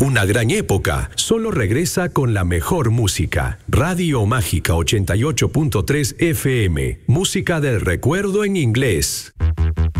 Una gran época solo regresa con la mejor música. Radio Mágica 88.3 FM. Música del recuerdo en inglés.